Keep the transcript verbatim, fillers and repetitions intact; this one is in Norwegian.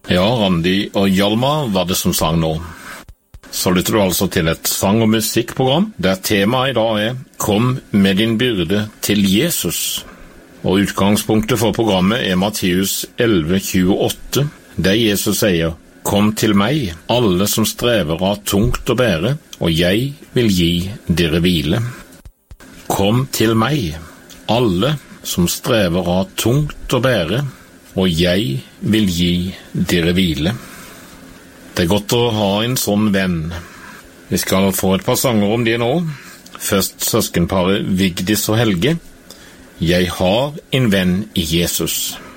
Ja, Randi og Hjalmar var det som sang nå. Så lytter du altså til et sang- og musikkprogram, der temaet i dag er «Kom med din byrde til Jesus». Og utgangspunktet for programmet er Matteus elleve tjueåtte, der Jesus sier «Kom til meg, alle som strever av tungt å bære, og jeg vil gi dere hvile». Kom til meg, alle som strever av tungt å bære, og jeg vil gi dere hvile. Det er godt å ha en sånn venn. Vi skal få et par sanger om det nå. Først søskenparet Vigdis og Helge. Jeg har en venn i Jesus.